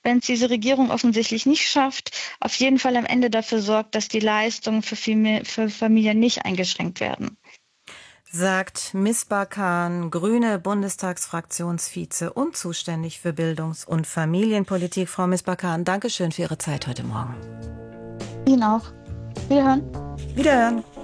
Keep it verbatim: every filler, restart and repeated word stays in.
wenn es diese Regierung offensichtlich nicht schafft, auf jeden Fall am Ende dafür sorgt, dass die Leistungen für, für Familien nicht eingeschränkt werden. Sagt Misbah Khan, grüne Bundestagsfraktionsvize und zuständig für Bildungs- und Familienpolitik. Frau Misbah Khan, danke schön für Ihre Zeit heute Morgen. Ihnen auch. Wiederhören. Wiederhören.